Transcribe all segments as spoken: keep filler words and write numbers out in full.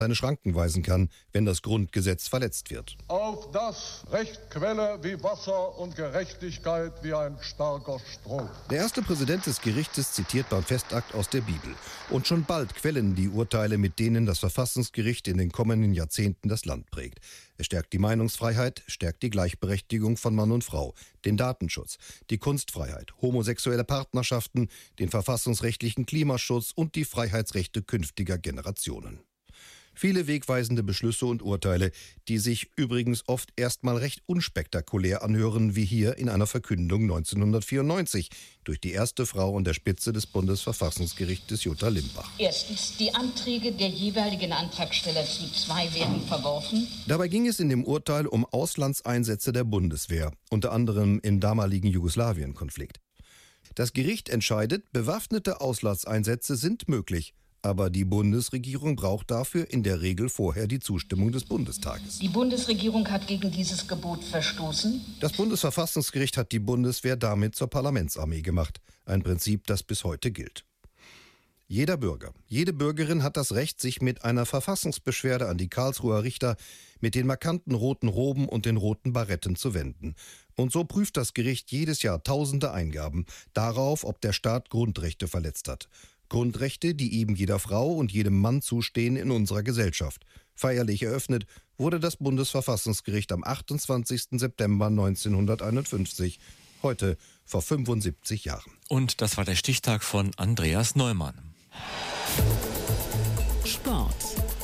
seine Schranken weisen kann, wenn das Grundgesetz verletzt wird. Auf das Recht quelle wie Wasser und Gerechtigkeit wie ein starker Strom. Der erste Präsident des Gerichtes zitiert beim Festakt aus der Bibel. Und schon bald quellen die Urteile, mit denen das Verfassungsgericht in den kommenden Jahrzehnten das Land prägt. Es stärkt die Meinungsfreiheit, stärkt die Gleichberechtigung von Mann und Frau, den Datenschutz, die Kunstfreiheit, homosexuelle Partnerschaften, den verfassungsrechtlichen Klimaschutz und die Freiheitsrechte künftiger Generationen. Viele wegweisende Beschlüsse und Urteile, die sich übrigens oft erstmal recht unspektakulär anhören, wie hier in einer Verkündung neunzehnhundertvierundneunzig durch die erste Frau an der Spitze des Bundesverfassungsgerichtes, Jutta Limbach. Erstens, die Anträge der jeweiligen Antragsteller zu zwei werden verworfen. Dabei ging es in dem Urteil um Auslandseinsätze der Bundeswehr, unter anderem im damaligen Jugoslawien-Konflikt. Das Gericht entscheidet, bewaffnete Auslandseinsätze sind möglich. Aber die Bundesregierung braucht dafür in der Regel vorher die Zustimmung des Bundestages. Die Bundesregierung hat gegen dieses Gebot verstoßen. Das Bundesverfassungsgericht hat die Bundeswehr damit zur Parlamentsarmee gemacht. Ein Prinzip, das bis heute gilt. Jeder Bürger, jede Bürgerin hat das Recht, sich mit einer Verfassungsbeschwerde an die Karlsruher Richter mit den markanten roten Roben und den roten Baretten zu wenden. Und so prüft das Gericht jedes Jahr tausende Eingaben darauf, ob der Staat Grundrechte verletzt hat. Grundrechte, die eben jeder Frau und jedem Mann zustehen in unserer Gesellschaft. Feierlich eröffnet wurde das Bundesverfassungsgericht am achtundzwanzigsten September neunzehnhunderteinundfünfzig, heute vor fünfundsiebzig Jahren. Und das war der Stichtag von Andreas Neumann. Sport.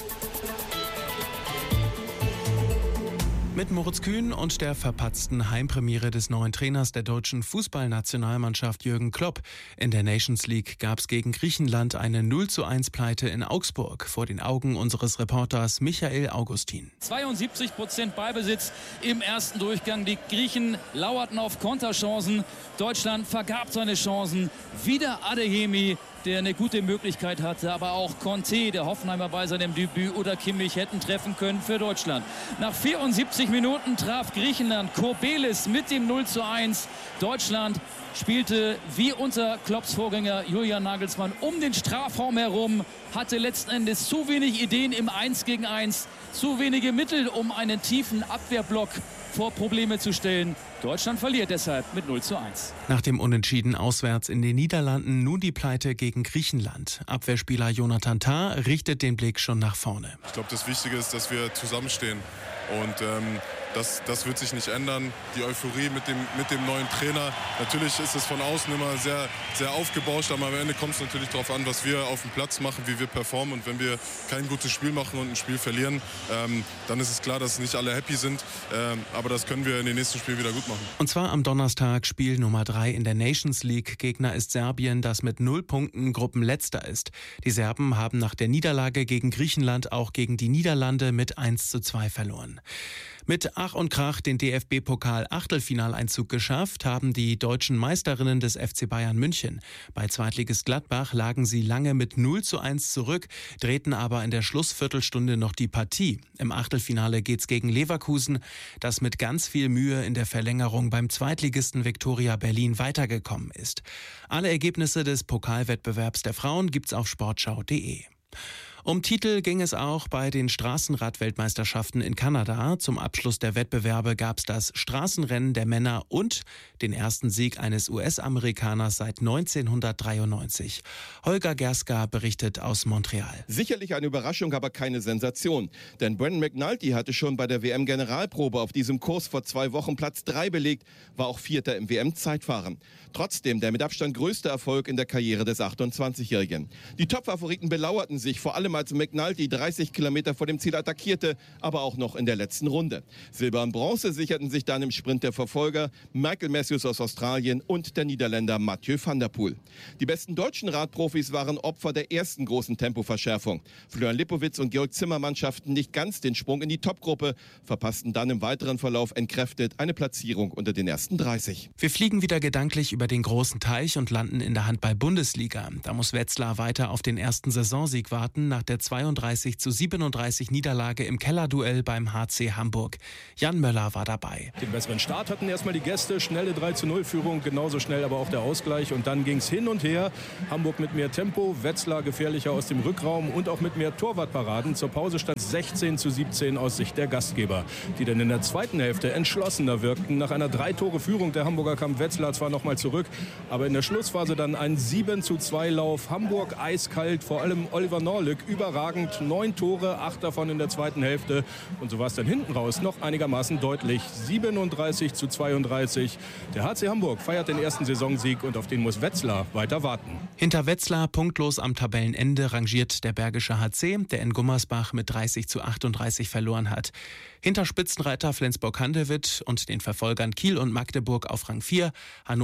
Mit Moritz Kühn und der verpatzten Heimpremiere des neuen Trainers der deutschen Fußballnationalmannschaft Jürgen Klopp. In der Nations League gab es gegen Griechenland eine null zu eins Pleite in Augsburg vor den Augen unseres Reporters Michael Augustin. zweiundsiebzig Prozent Ballbesitz im ersten Durchgang. Die Griechen lauerten auf Konterchancen. Deutschland vergab seine Chancen. Wieder Adeyemi, der eine gute Möglichkeit hatte, aber auch Conte, der Hoffenheimer bei seinem Debüt, oder Kimmich hätten treffen können für Deutschland. Nach vierundsiebzig Minuten traf Griechenland Kourbelis mit dem null zu eins. Deutschland spielte wie unter Klopps Vorgänger Julian Nagelsmann um den Strafraum herum, hatte letzten Endes zu wenig Ideen im eins gegen eins, zu wenige Mittel, um einen tiefen Abwehrblock vor Probleme zu stellen. Deutschland verliert deshalb mit null zu eins. Nach dem Unentschieden auswärts in den Niederlanden nun die Pleite gegen Griechenland. Abwehrspieler Jonathan Tah richtet den Blick schon nach vorne. Ich glaube, das Wichtige ist, dass wir zusammenstehen. Und ähm, das, das wird sich nicht ändern. Die Euphorie mit dem, mit dem neuen Trainer. Natürlich ist es von außen immer sehr, sehr aufgebauscht, aber am Ende kommt es natürlich darauf an, was wir auf dem Platz machen, wie wir performen. Und wenn wir kein gutes Spiel machen und ein Spiel verlieren, ähm, dann ist es klar, dass nicht alle happy sind. Ähm, aber das können wir in den nächsten Spielen wieder gut machen. Und zwar am Donnerstag, Spiel Nummer drei in der Nations League. Gegner ist Serbien, das mit null Punkten Gruppenletzter ist. Die Serben haben nach der Niederlage gegen Griechenland auch gegen die Niederlande mit eins zu zwei verloren. Mit Ach und Krach den D F B-Pokal-Achtelfinaleinzug geschafft haben die deutschen Meisterinnen des F C Bayern München. Bei Zweitligist Gladbach lagen sie lange mit null zu eins zurück, drehten aber in der Schlussviertelstunde noch die Partie. Im Achtelfinale geht's gegen Leverkusen, das mit ganz viel Mühe in der Verlängerung beim Zweitligisten Viktoria Berlin weitergekommen ist. Alle Ergebnisse des Pokalwettbewerbs der Frauen gibt's auf sportschau punkt de. Um Titel ging es auch bei den Straßenrad-Weltmeisterschaften in Kanada. Zum Abschluss der Wettbewerbe gab es das Straßenrennen der Männer und den ersten Sieg eines U S-Amerikaners seit neunzehnhundertdreiundneunzig. Holger Gerska berichtet aus Montreal. Sicherlich eine Überraschung, aber keine Sensation. Denn Brendan McNulty hatte schon bei der W M-Generalprobe auf diesem Kurs vor zwei Wochen Platz drei belegt, war auch Vierter im W M-Zeitfahren. Trotzdem der mit Abstand größte Erfolg in der Karriere des achtundzwanzigjährigen. Die Top-Favoriten belauerten sich, vor allem als McNulty dreißig Kilometer vor dem Ziel attackierte, aber auch noch in der letzten Runde. Silber und Bronze sicherten sich dann im Sprint der Verfolger Michael Matthews aus Australien und der Niederländer Mathieu van der Poel. Die besten deutschen Radprofis waren Opfer der ersten großen Tempoverschärfung. Florian Lipowitz und Georg Zimmermann schafften nicht ganz den Sprung in die Topgruppe, verpassten dann im weiteren Verlauf entkräftet eine Platzierung unter den ersten dreißig. Wir fliegen wieder gedanklich über den großen Teich und landen in der Handball-Bundesliga. Da muss Wetzlar weiter auf den ersten Saisonsieg warten. nach der zweiunddreißig zu siebenunddreißig Niederlage im Kellerduell beim H C Hamburg. Jan Möller war dabei. Den besseren Start hatten erstmal die Gäste, schnelle drei zu null Führung, genauso schnell aber auch der Ausgleich. Und dann ging es hin und her. Hamburg mit mehr Tempo, Wetzlar gefährlicher aus dem Rückraum und auch mit mehr Torwartparaden. Zur Pause stand sechzehn zu siebzehn aus Sicht der Gastgeber, die dann in der zweiten Hälfte entschlossener wirkten. Nach einer Drei-Tore-Führung der Hamburger kam Wetzlar zwar noch mal zurück, aber in der Schlussphase dann ein sieben zu zwei Lauf. Hamburg eiskalt, vor allem Oliver Norlück überragend. Neun Tore, acht davon in der zweiten Hälfte. Und so war es dann hinten raus noch einigermaßen deutlich. siebenunddreißig zu zweiunddreißig. Der H C Hamburg feiert den ersten Saisonsieg und auf den muss Wetzlar weiter warten. Hinter Wetzlar punktlos am Tabellenende rangiert der Bergische H C, der in Gummersbach mit dreißig zu achtunddreißig verloren hat. Hinter Spitzenreiter Flensburg-Handewitt und den Verfolgern Kiel und Magdeburg auf Rang vier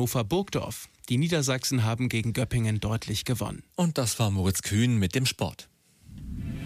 Hannover-Burgdorf. Die Niedersachsen haben gegen Göppingen deutlich gewonnen. Und das war Moritz Kühn mit dem Sport.